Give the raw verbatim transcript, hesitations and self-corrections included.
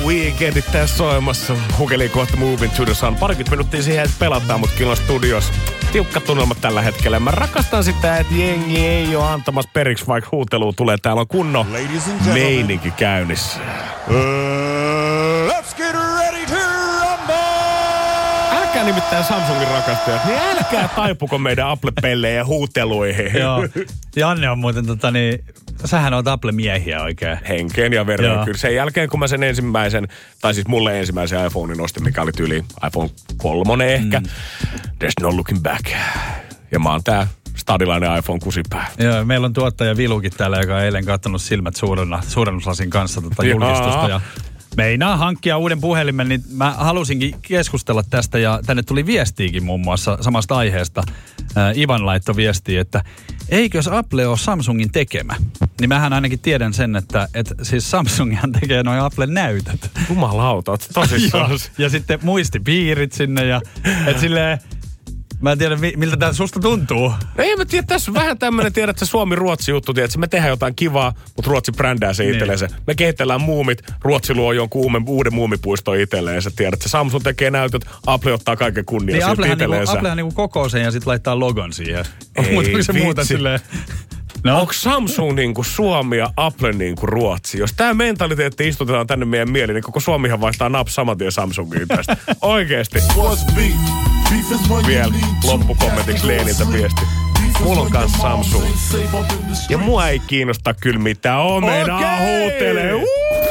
Weekendit tässä soimassa. Hukeli kohta Moving to the Sun. Parikymmentä minuuttia siihen, että pelataan, mutta kyllä on studios. Tiukka tunnelma tällä hetkellä. Mä rakastan sitä, että jengi ei ole antamassa periksi, vaikka huutelua tulee. Täällä on kunnon meininki käynnissä. Uh, let's get ready to rumble! Älkää nimittäin Samsungin rakastajat, niin älkää taipuko meidän Apple-pelleihin huuteluihin. Joo. Janne on muuten tota niin, sähän oot Apple-miehiä oikein. Henkeen ja vereen. Kyllä sen jälkeen, kun mä sen ensimmäisen, tai siis mulle ensimmäisen iPhonein ostin, mikä oli tyyli iPhone kolme ehkä. Mm. There's no looking back. Ja mä oon tää stadilainen iPhone kusipää. Joo, meillä on tuottaja Vilukin täällä, joka on eilen katsonut silmät suurenna, suurennuslasin kanssa tota julkistusta. Ja meinaa hankkia uuden puhelimen, niin mä halusinkin keskustella tästä ja tänne tuli viestiikin muun muassa samasta aiheesta. Äh, Ivan laittoi viestiä, että eikös Apple ole Samsungin tekemä? Niin mähän ainakin tiedän sen, että et siis Samsungihan tekee noin Applen näytöt. Jumalauta, oot tosissaan. ja, ja sitten muistipiirit sinne ja et silleen, mä en tiedä, miltä tää susta tuntuu. No ei mä tiedä, tässä on vähän tämmönen, tiedät sä Suomi-Ruotsi juttu, tiedät, me tehdään jotain kivaa, mutta Ruotsi brändää se itselleen. Niin. Me kehitellään muumit, Ruotsi luo jonkun uuden muumipuiston itselleen. Sä tiedät, että Samsung tekee näytöt, Apple ottaa kaiken kunnian niin, siltä itselleen. Niinku, Applehan niinku kokoo sen ja sit laittaa logon siihen. Ei Mutta se muuta silleen. No. Onko Samsung niinku Suomi ja Apple niinku Ruotsi? Jos tää mentaliteetti istutetaan tänne meidän mieliin, niin koko Suomihan vaihtaa nap saman tien Samsungiin tästä. Oikeesti. Vielä loppukommentiksi Leeniltä viesti. Mulla on kans Samsung. Ja mua ei kiinnosta kyllä mitään. Omenaa okay. Huutelee.